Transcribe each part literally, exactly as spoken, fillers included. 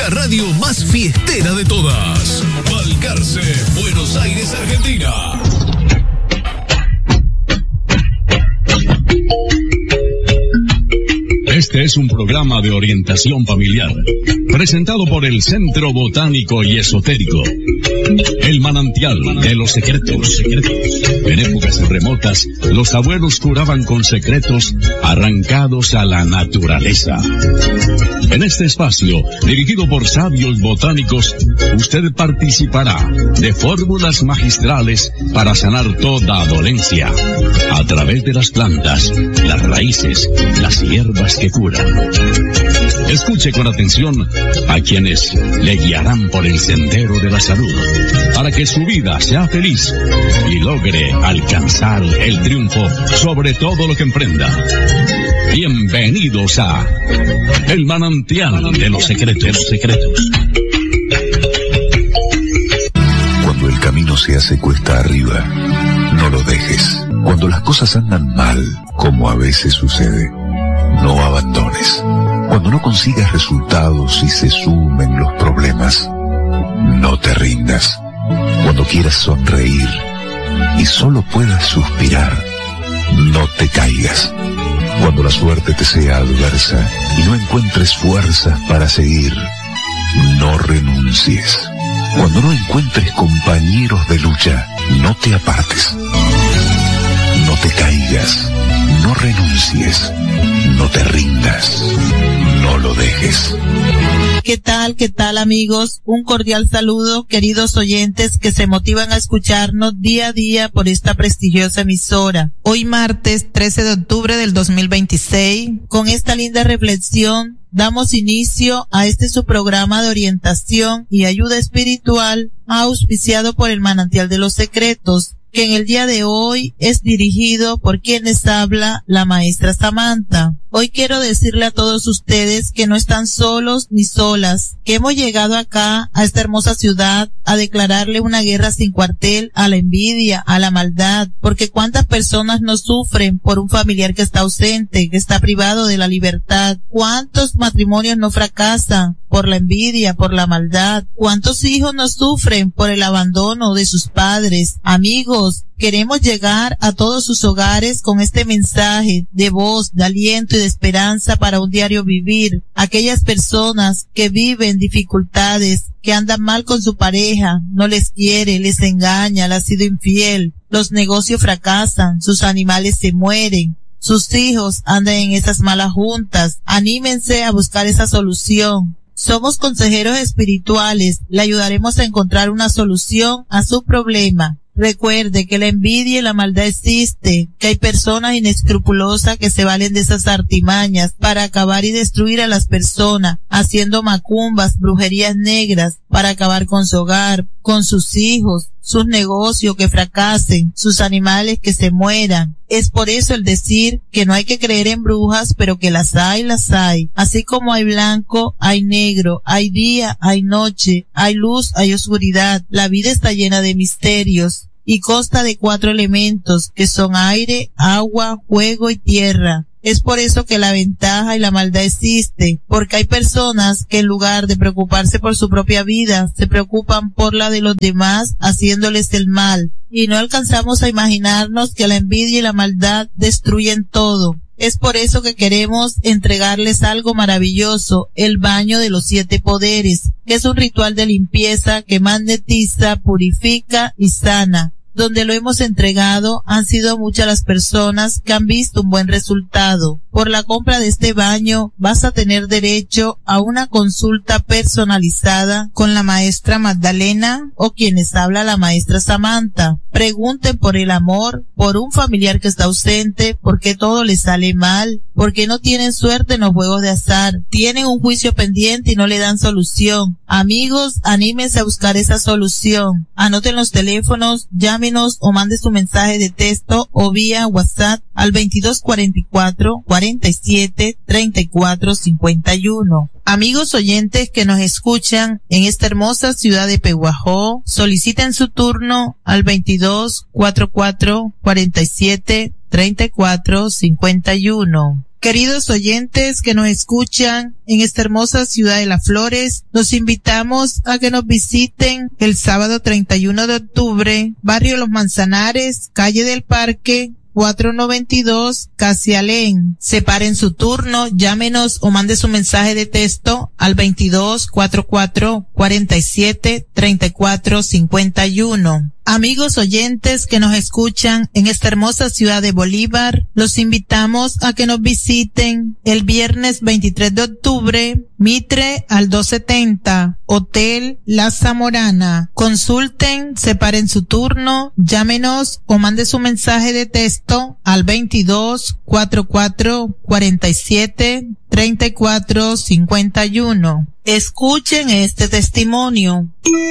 la radio más fiestera de todas. Balcarce, Buenos Aires, Argentina. Este es un programa de orientación familiar, presentado por el Centro Botánico y Esotérico. El manantial de los secretos. En épocas remotas, los abuelos curaban con secretos arrancados a la naturaleza. En este espacio, dirigido por sabios botánicos, usted participará de fórmulas magistrales para sanar toda dolencia, a través de las plantas, las raíces, las hierbas que curan. Escuche con atención a quienes le guiarán por el sendero de la salud, para que su vida sea feliz y logre alcanzar el triunfo sobre todo lo que emprenda. Bienvenidos a El Manantial de los Secretos. secretos. Cuando el camino se hace cuesta arriba, no lo dejes. Cuando las cosas andan mal, como a veces sucede, no abandones. Cuando no consigas resultados y se sumen los problemas, no te rindas. Cuando quieras sonreír y solo puedas suspirar, no te caigas. Cuando la suerte te sea adversa y no encuentres fuerzas para seguir, no renuncies. Cuando no encuentres compañeros de lucha, no te apartes. No te caigas, no renuncies, no te rindas, no lo dejes. ¿Qué tal, qué tal amigos? Un cordial saludo, queridos oyentes que se motivan a escucharnos día a día por esta prestigiosa emisora. Hoy martes trece de octubre del dos mil veintiséis, con esta linda reflexión, damos inicio a este su programa de orientación y ayuda espiritual, auspiciado por el Manantial de los Secretos, que en el día de hoy es dirigido por quienes habla la maestra Samantha. Hoy quiero decirle a todos ustedes que no están solos ni solas, que hemos llegado acá a esta hermosa ciudad a declararle una guerra sin cuartel a la envidia, a la maldad, porque cuántas personas no sufren por un familiar que está ausente, que está privado de la libertad, cuántos matrimonios no fracasan por la envidia, por la maldad, cuántos hijos no sufren por el abandono de sus padres. Amigos, queremos llegar a todos sus hogares con este mensaje de voz, de aliento y de esperanza para un diario vivir. Aquellas personas que viven dificultades, que andan mal con su pareja, no les quiere, les engaña, les ha sido infiel, los negocios fracasan, sus animales se mueren, sus hijos andan en esas malas juntas. Anímense a buscar esa solución. Somos consejeros espirituales, le ayudaremos a encontrar una solución a su problema. Recuerde que la envidia y la maldad existe, que hay personas inescrupulosas que se valen de esas artimañas para acabar y destruir a las personas, haciendo macumbas, brujerías negras, para acabar con su hogar, con sus hijos, sus negocios que fracasen, sus animales que se mueran. Es por eso el decir que no hay que creer en brujas, pero que las hay, las hay. Así como hay blanco, hay negro, hay día, hay noche, hay luz, hay oscuridad. La vida está llena de misterios y consta de cuatro elementos que son aire, agua, fuego y tierra. Es por eso que la ventaja y la maldad existe, porque hay personas que en lugar de preocuparse por su propia vida, se preocupan por la de los demás, haciéndoles el mal. Y no alcanzamos a imaginarnos que la envidia y la maldad destruyen todo. Es por eso que queremos entregarles algo maravilloso, el baño de los siete poderes, que es un ritual de limpieza que magnetiza, purifica y sana. Donde lo hemos entregado han sido muchas las personas que han visto un buen resultado. Por la compra de este baño vas a tener derecho a una consulta personalizada con la maestra Magdalena o quienes habla la maestra Samantha. Pregunten por el amor, por un familiar que está ausente, por qué todo les sale mal, por qué no tienen suerte en los juegos de azar, tienen un juicio pendiente y no le dan solución. Amigos, anímense a buscar esa solución. Anoten los teléfonos, llámenos o mande su mensaje de texto o vía WhatsApp al veintidós cuarenta y cuatro, cuarenta y siete, treinta y cuatro cincuenta y uno. Amigos oyentes que nos escuchan en esta hermosa ciudad de Peguajó, soliciten su turno al veintidós cuarenta y cuatro, cuarenta y siete, treinta y cuatro cincuenta y uno. Queridos oyentes que nos escuchan en esta hermosa ciudad de Las Flores, los invitamos a que nos visiten el sábado treinta y uno de octubre, barrio Los Manzanares, calle del Parque, cuatrocientos noventa y dos, Casi Alén. Separen su turno, llámenos o mande su mensaje de texto al veintidós cuarenta y cuatro cuarenta y siete treinta y cuatro cincuenta y uno. Amigos oyentes que nos escuchan en esta hermosa ciudad de Bolívar, los invitamos a que nos visiten el viernes veintitrés de octubre, Mitre al doscientos setenta, Hotel La Zamorana. Consulten, separen su turno, llámenos o mande su mensaje de texto al veintidós cuarenta y cuatro cuarenta y siete treinta y cuatro cincuenta y uno. Escuchen este testimonio.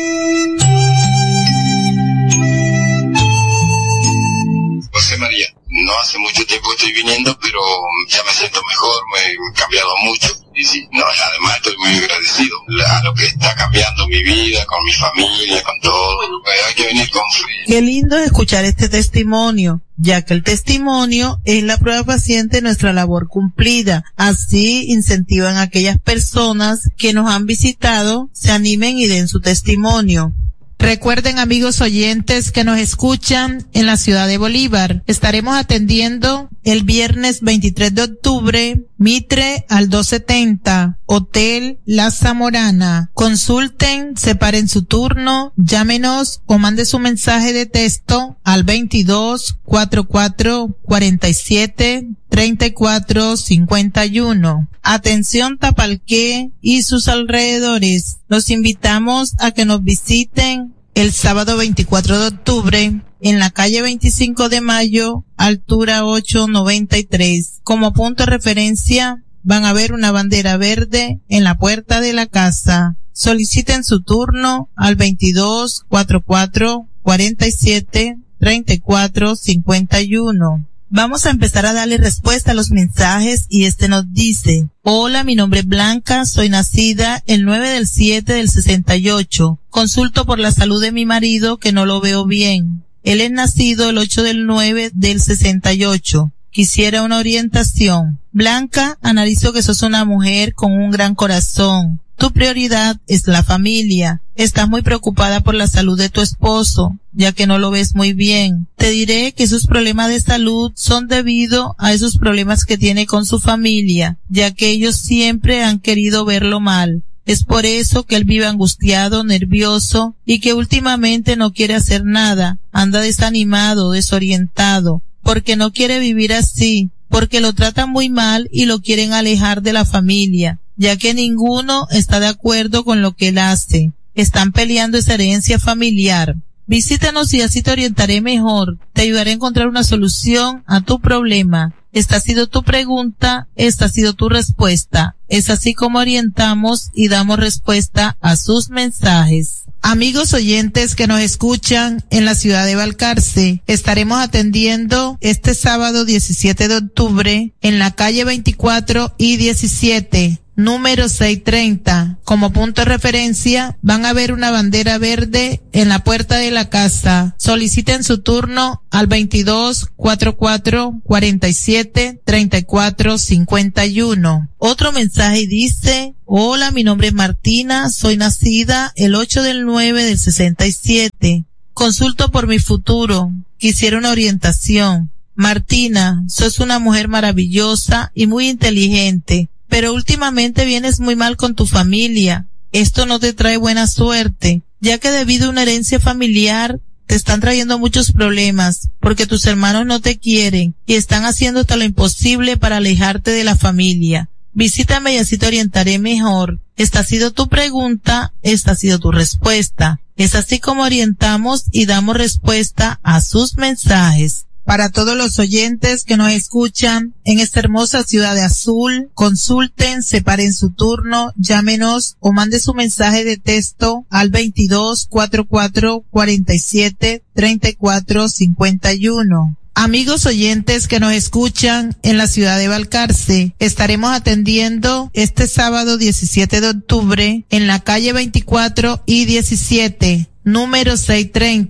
José María, no hace mucho tiempo estoy viniendo, pero ya me siento mejor, me he cambiado mucho. Y sí, no, y además estoy muy agradecido a lo que está cambiando mi vida, con mi familia, con todo. Pues hay que venir con fe. Qué lindo es escuchar este testimonio, ya que el testimonio es la prueba fehaciente de nuestra labor cumplida. Así incentivan a aquellas personas que nos han visitado, se animen y den su testimonio. Recuerden, amigos oyentes que nos escuchan en la ciudad de Bolívar, estaremos atendiendo el viernes veintitrés de octubre, Mitre al doscientos setenta, Hotel La Zamorana. Consulten, separen su turno, llámenos o mande su mensaje de texto al veintidós cuarenta y cuatro cuarenta y siete treinta y cuatro cincuenta y uno. Atención Tapalqué y sus alrededores. Los invitamos a que nos visiten el sábado veinticuatro de octubre en la calle veinticinco de mayo, altura ochocientos noventa y tres. Como punto de referencia van a ver una bandera verde en la puerta de la casa. Soliciten su turno al veintidós cuarenta y cuatro cuarenta y siete treinta y cuatro cincuenta y uno. Vamos a empezar a darle respuesta a los mensajes y este nos dice: hola, mi nombre es Blanca, soy nacida el nueve del siete del sesenta y ocho. Consulto por la salud de mi marido que no lo veo bien. Él es nacido el ocho del nueve del sesenta y ocho. Quisiera una orientación. Blanca, analizo que sos una mujer con un gran corazón. Tu prioridad es la familia. Estás muy preocupada por la salud de tu esposo, ya que no lo ves muy bien. Te diré que sus problemas de salud son debido a esos problemas que tiene con su familia, ya que ellos siempre han querido verlo mal. Es por eso que él vive angustiado, nervioso y que últimamente no quiere hacer nada. Anda desanimado, desorientado, porque no quiere vivir así, porque lo tratan muy mal y lo quieren alejar de la familia, ya que ninguno está de acuerdo con lo que él hace. Están peleando esa herencia familiar. Visítanos y así te orientaré mejor. Te ayudaré a encontrar una solución a tu problema. Esta ha sido tu pregunta, esta ha sido tu respuesta. Es así como orientamos y damos respuesta a sus mensajes. Amigos oyentes que nos escuchan en la ciudad de Balcarce, estaremos atendiendo este sábado diecisiete de octubre en la calle veinticuatro y diecisiete, número seiscientos treinta. Como punto de referencia van a ver una bandera verde en la puerta de la casa. Soliciten su turno al veintidós cuarenta y cuatro cuarenta y siete treinta y cuatro cincuenta y uno. Otro mensaje dice: hola, mi nombre es Martina, soy nacida el ocho del nueve del sesenta y siete. Consulto por mi futuro. Quisiera una orientación. Martina, sos una mujer maravillosa y muy inteligente, pero últimamente vienes muy mal con tu familia. Esto no te trae buena suerte, ya que debido a una herencia familiar te están trayendo muchos problemas, porque tus hermanos no te quieren y están haciendo hasta lo imposible para alejarte de la familia. Visítame y así te orientaré mejor. Esta ha sido tu pregunta, esta ha sido tu respuesta. Es así como orientamos y damos respuesta a sus mensajes. Para todos los oyentes que nos escuchan en esta hermosa ciudad de Azul, consulten, separen su turno, llámenos o mande su mensaje de texto al veintidós cuarenta y cuatro cuarenta y siete treinta y cuatro cincuenta y uno. Amigos oyentes que nos escuchan en la ciudad de Balcarce, estaremos atendiendo este sábado diecisiete de octubre en la calle veinticuatro y diecisiete, número seiscientos treinta.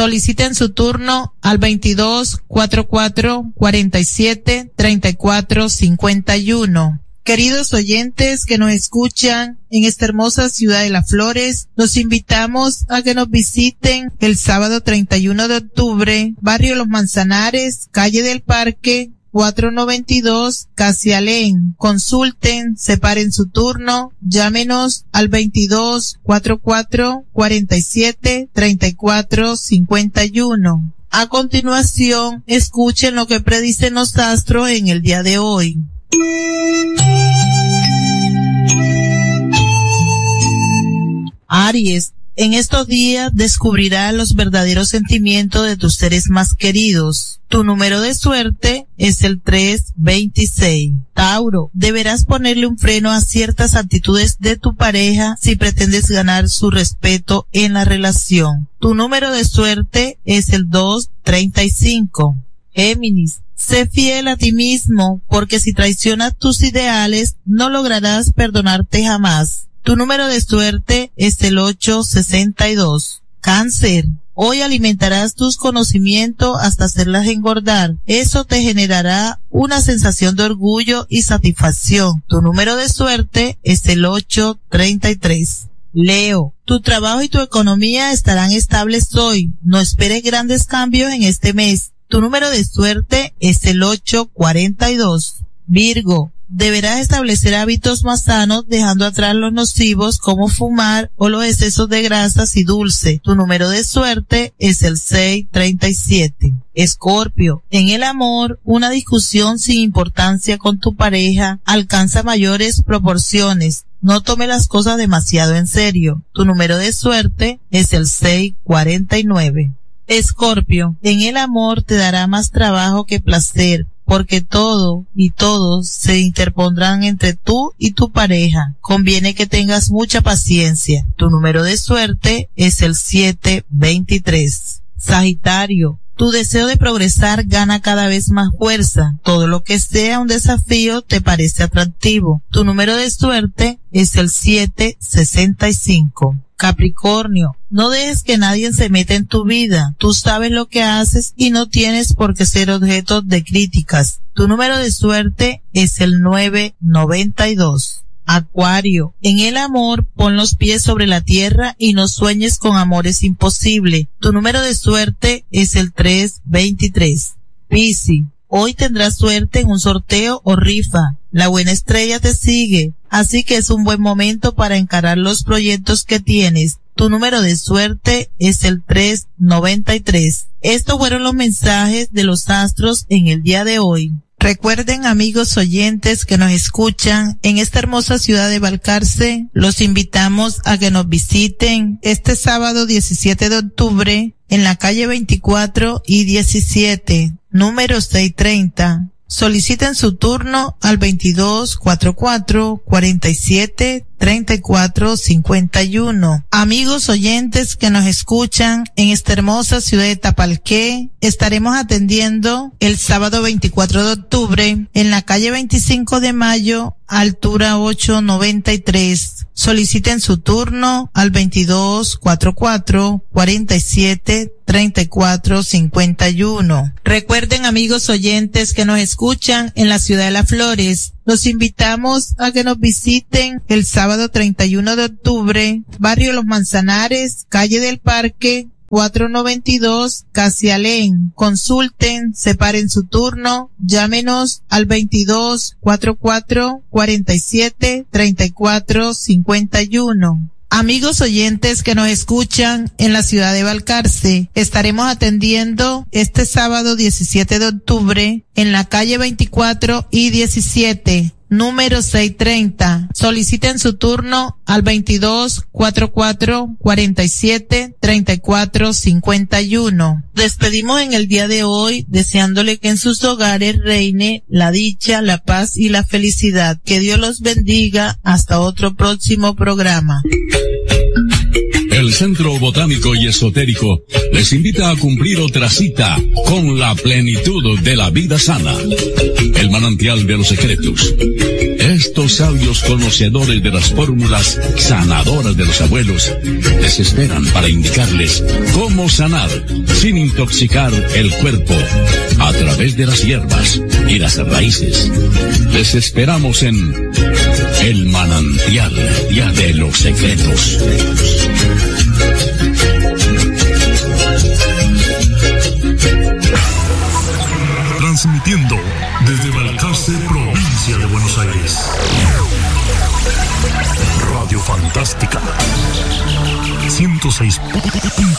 Soliciten su turno al veintidós, cuarenta y cuatro, cuarenta y siete, treinta y cuatro, cincuenta y uno. Queridos oyentes que nos escuchan en esta hermosa ciudad de Las Flores, los invitamos a que nos visiten el sábado treinta y uno de octubre, barrio Los Manzanares, calle del Parque, cuatrocientos noventa y dos, Casi Alén. Consulten, separen su turno, llámenos al veintidós, cuarenta y cuatro, cuarenta y siete, treinta y cuatro, cincuenta y uno. A continuación, escuchen lo que predicen los astros en el día de hoy. Aries, en estos días descubrirás los verdaderos sentimientos de tus seres más queridos. Tu número de suerte es el tres veintiséis. Tauro, deberás ponerle un freno a ciertas actitudes de tu pareja si pretendes ganar su respeto en la relación. Tu número de suerte es el dos treinta y cinco. Géminis, sé fiel a ti mismo, porque si traicionas tus ideales, no lograrás perdonarte jamás. Tu número de suerte es el ocho sesenta y dos. Cáncer, hoy alimentarás tus conocimientos hasta hacerlas engordar. Eso te generará una sensación de orgullo y satisfacción. Tu número de suerte es el ocho treinta y tres. Leo, tu trabajo y tu economía estarán estables hoy. No esperes grandes cambios en este mes. Tu número de suerte es el ocho cuarenta y dos. Virgo, deberás establecer hábitos más sanos dejando atrás los nocivos como fumar o los excesos de grasas y dulce. Tu número de suerte es el seis treinta y siete. Escorpio, en el amor, una discusión sin importancia con tu pareja alcanza mayores proporciones. No tome las cosas demasiado en serio. Tu número de suerte es el seis cuarenta y nueve. Escorpio, en el amor te dará más trabajo que placer, porque todo y todos se interpondrán entre tú y tu pareja. Conviene que tengas mucha paciencia. Tu número de suerte es el siete veintitrés. Sagitario, tu deseo de progresar gana cada vez más fuerza. Todo lo que sea un desafío te parece atractivo. Tu número de suerte es el siete sesenta y cinco. Capricornio, no dejes que nadie se meta en tu vida. Tú sabes lo que haces y no tienes por qué ser objeto de críticas. Tu número de suerte es el nueve noventa y dos. Acuario, en el amor pon los pies sobre la tierra y no sueñes con amores imposibles. Tu número de suerte es el tres veintitrés. Piscis, hoy tendrás suerte en un sorteo o rifa. La buena estrella te sigue, así que es un buen momento para encarar los proyectos que tienes. Tu número de suerte es el tres noventa y tres. Estos fueron los mensajes de los astros en el día de hoy. Recuerden, amigos oyentes que nos escuchan en esta hermosa ciudad de Balcarce, los invitamos a que nos visiten este sábado diecisiete de octubre en la calle veinticuatro y diecisiete, número seiscientos treinta. Soliciten su turno al veintidós, cuarenta y cuatro, cuarenta y siete, treinta y cuatro, cincuenta y uno. Amigos oyentes que nos escuchan en esta hermosa ciudad de Tapalqué, estaremos atendiendo el sábado veinticuatro de octubre en la calle veinticinco de mayo, altura ocho noventa y tres. Soliciten su turno al veintidós, cuarenta y cuatro, cuarenta y siete, treinta y cuatro, cincuenta y uno. Recuerden, amigos oyentes que nos escuchan en la ciudad de Las Flores, los invitamos a que nos visiten el sábado treinta y uno de octubre, barrio Los Manzanares, calle del Parque, cuatrocientos noventa y dos, Casi Alén. Consulten, separen su turno, llámenos al veintidós, cuarenta y cuatro, cuarenta y siete, treinta y cuatro, cincuenta y uno. Amigos oyentes que nos escuchan en la ciudad de Balcarce, estaremos atendiendo este sábado diecisiete de octubre en la calle veinticuatro y diecisiete, número seiscientos treinta. Soliciten su turno al veintidós, cuarenta y cuatro, cuarenta y siete, treinta y cuatro, cincuenta y uno. Despedimos en el día de hoy deseándole que en sus hogares reine la dicha, la paz y la felicidad. Que Dios los bendiga. Hasta otro próximo programa. El Centro Botánico y Esotérico les invita a cumplir otra cita con la plenitud de la vida sana. El manantial de los secretos. Estos sabios conocedores de las fórmulas sanadoras de los abuelos les esperan para indicarles cómo sanar sin intoxicar el cuerpo a través de las hierbas y las raíces. Les esperamos en El Manantial de los Secretos. Transmitiendo desde Balcarce, provincia de Buenos Aires. Radio Fantástica ciento seis punto